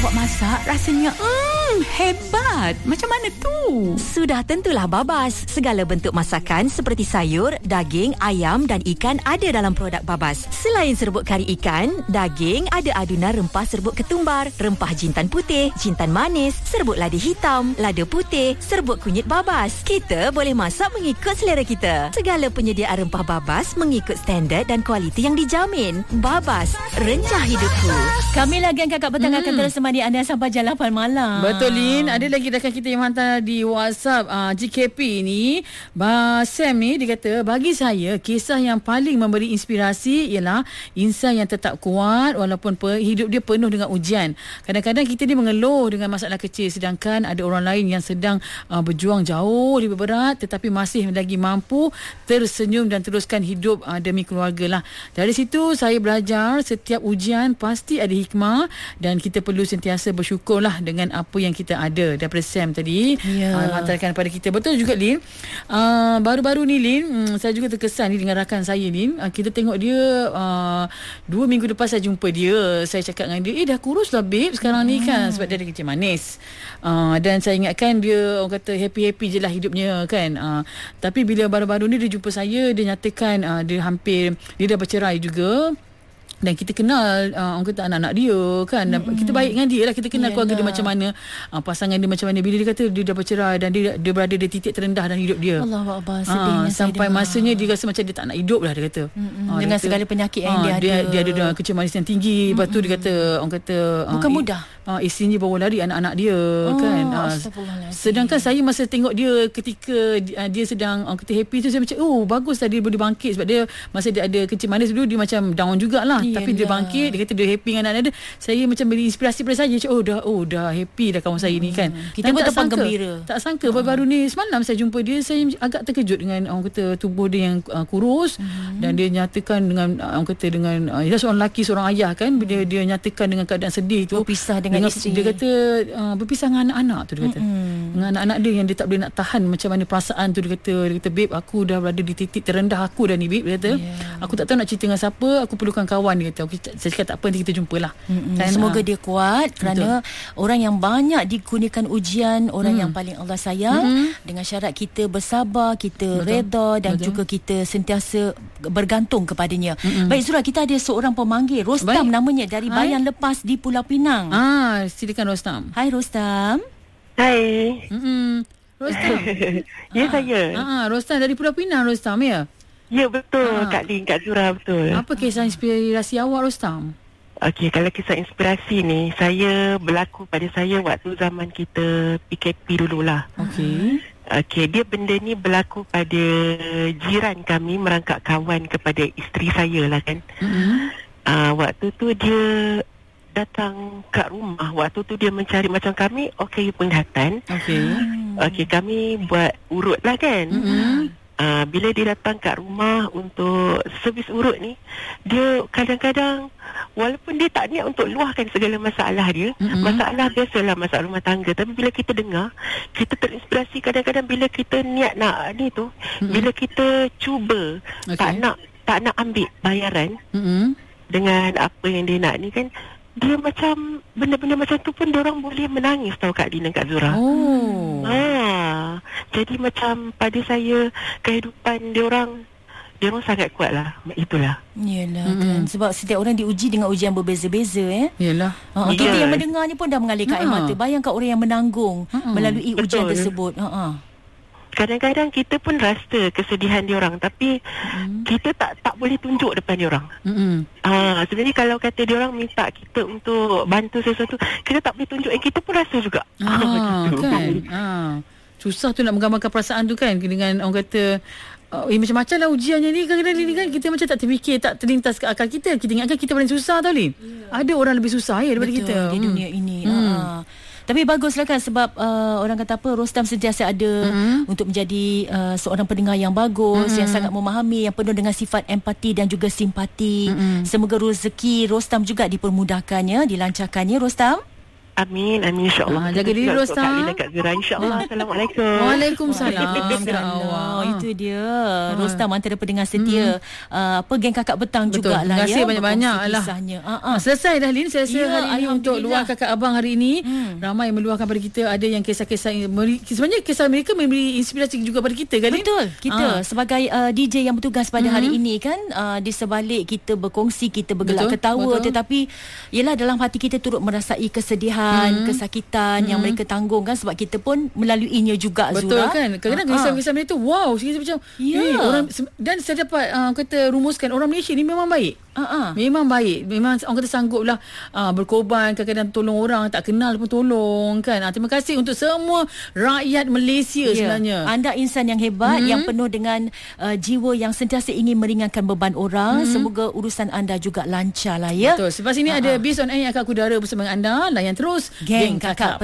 awak masak rasanya hebat. Macam mana tu? Sudah tentulah Babas. Segala bentuk masakan seperti sayur, daging, ayam dan ikan ada dalam produk Babas. Selain serbuk kari ikan, daging ada adunan rempah serbuk ketumbar, rempah jintan putih, jintan manis, serbuk lada hitam, lada putih, serbuk kunyit Babas. Kita boleh masak mengikut selera kita. Segala penyediaan rempah Babas mengikut standard dan kualiti yang dijamin. Babas, rencah hidupku. Kami lagi Kakak Petang akan terus menemani anda sampai jam 8 malam. Betul, Lin. Ada lagi rakan kita yang hantar di WhatsApp GKP ni. Sam ni dia kata, bagi saya kisah yang paling memberi inspirasi ialah insan yang tetap kuat walaupun hidup dia penuh dengan ujian. Kadang-kadang kita ni mengeluh dengan masalah kecil, sedangkan ada orang lain yang sedang berjuang jauh lebih berat tetapi masih lagi mampu tersenyum dan teruskan hidup demi keluarga lah. Dari situ saya belajar setiap ujian pasti ada hikmah dan kita perlu sentiasa bersyukurlah dengan apa yang kita ada. Daripada Sam tadi hantarkan kepada kita. Betul juga, Lin. Baru-baru ni, Lin, saya juga terkesan ni dengan rakan saya, Lin. Kita tengok dia 2 minggu lepas saya jumpa dia. Saya cakap dengan dia, dah kurus lah babe sekarang ni kan, sebab dia ada kecil manis. Dan saya ingatkan dia, orang kata happy-happy je lah hidupnya kan. Tapi bila baru-baru ni dia jumpa saya, dia nyatakan dia dah bercerai juga. Dan kita kenal orang kata anak-anak dia kan. Kita baik dengan dia lah. Kita kenal keluarga dia macam mana, pasangan dia macam mana. Bila dia kata dia dah bercerai dan dia berada di titik terendah dalam hidup dia, Allahuakbar, sedihnya sampai masanya dia rasa macam dia tak nak hidup lah, dia kata. Dengan dia segala penyakit yang dia ada. Dia ada kecil manis yang tinggi. Lepas tu dia kata, orang kata bukan mudah. Isinya bawa lari anak-anak dia kan. Sedangkan saya masa tengok dia ketika dia sedang orang kata happy tu, saya macam bagus lah dia boleh bangkit. Sebab dia masa dia ada kecil manis dulu, dia macam down jugalah. Tapi dia bangkit, dia kata dia happy dengan anak dia. Saya macam beri inspirasi pada saya. Dah happy dah kawan saya ni kan. Kita pun tak gembira. Tak sangka baru-baru ni semalam saya jumpa dia, saya agak terkejut dengan orang kata tubuh dia yang kurus. Dan dia nyatakan dengan orang kata dengan dia seorang lelaki, seorang ayah kan, bila dia nyatakan dengan keadaan sedih tu, berpisah dengan isteri. Dia kata berpisah dengan anak-anak tu, dia kata. Dengan anak-anak dia yang dia tak boleh nak tahan macam mana perasaan tu. Dia kata babe, aku dah berada di titik terendah aku dah ni babe, dia kata. Aku tak tahu nak cerita dengan siapa, aku perlukan kawan, dia kata. Saya cakap tak apa, nanti kita jumpalah. Semoga dia kuat, kerana orang yang banyak dikurniakan ujian, orang yang paling Allah sayang, dengan syarat kita bersabar, kita reda dan juga kita sentiasa bergantung kepadanya. Baik Zura, kita ada seorang pemanggil, Rostam namanya, dari Bayan Lepas di Pulau Pinang. Silakan Rostam. Hai Rostam. Hai. Rostam. Ya, saya. Rostam dari Pulau Pinang, Rostam ya? Ya, betul. Kak Lin, Kak Zura, betul. Apa kisah inspirasi awak, Rostam? Okey, kalau kisah inspirasi ni, saya berlaku pada saya waktu zaman kita PKP dululah. Okey, dia benda ni berlaku pada jiran kami merangkap kawan kepada isteri saya lah kan. Waktu tu dia datang kat rumah. Waktu tu dia mencari macam kami, penglihatan. Okey, kami buat urut lah kan. Bila dia datang kat rumah untuk servis urut ni, dia kadang-kadang walaupun dia tak niat untuk luahkan segala masalah dia, masalah biasalah, masalah rumah tangga, tapi bila kita dengar, kita terinspirasi kadang-kadang bila kita niat nak ni tu, bila kita cuba tak nak ambil bayaran dengan apa yang dia nak ni kan, dia macam benda-benda macam tu pun diorang boleh menangis tau Kak Dina, Kak Zura. Jadi macam pada saya kehidupan diorang sangat kuat lah. Itulah. Yelah kan. Sebab setiap orang diuji dengan ujian berbeza-beza Yelah. Kita yang mendengarnya pun dah mengalirkan air mata. Bayangkan orang yang menanggung melalui ujian tersebut. Kadang-kadang kita pun rasa kesedihan diorang, tapi kita tak boleh tunjuk depan diorang. Sebenarnya kalau kata diorang minta kita untuk bantu sesuatu, kita tak boleh tunjuk, kita pun rasa juga. Kan. Susah tu nak menggambarkan perasaan tu kan, dengan orang kata macam-macam lah ujiannya ni. Kadang-kadang kan kita macam tak terfikir, tak terlintas ke akal kita. Kita ingatkan kita paling susah tau Lin. Ada orang lebih susah daripada kita di dunia ini. Tapi baguslah kan, sebab orang kata apa, Rostam sentiasa ada untuk menjadi seorang pendengar yang bagus, yang sangat memahami, yang penuh dengan sifat empati dan juga simpati. Semoga rezeki Rostam juga dipermudahkannya, dilancarkannya Rostam. Amin, insyaAllah. Jaga diri Rostam. Dekat Gerai, insyaAllah. Assalamualaikum. Waalaikumsalam. Itu dia. Rostam antara pendengar setia Geng Kakak Petang jugalah. Terima kasih banyak-banyak lah. Selesai dah Lin. Saya rasa hari ini untuk Luar Kakak Abang hari ini ramai meluahkan pada kita. Ada yang kisah-kisah sebenarnya kisah mereka memberi inspirasi juga pada kita kan Lin? Betul. Kita sebagai DJ yang bertugas pada hari ini kan, di sebalik kita berkongsi, kita bergelak ketawa, tetapi ialah dalam hati kita turut merasai kesedihan, kesakitan yang mereka tanggung kan, sebab kita pun melaluinya juga. Betul Zura. Kan. Kadang-kadang kisah-kisah mereka tu wow, kita macam orang, dan saya dapat kata rumuskan orang Malaysia ni memang baik. Memang baik. Memang orang kata sangguplah berkorban, kadang-kadang tolong orang tak kenal pun tolong kan. Terima kasih untuk semua rakyat Malaysia sebenarnya. Anda insan yang hebat, yang penuh dengan jiwa yang sentiasa ingin meringankan beban orang. Semoga urusan anda juga lancar lah ya. Betul. Sebab sini ada Biz on Air yang akan kudara bersama anda. Layan terus Geng Kakak